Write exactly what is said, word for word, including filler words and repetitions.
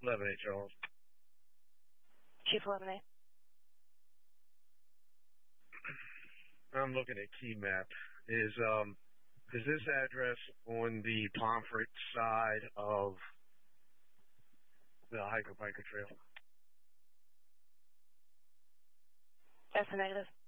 eleven eight, Charles. Chief eleven eight. I'm looking at Key Map. Is um is this address on the Pomfret side of the Hiker Biker Trail? That's a negative.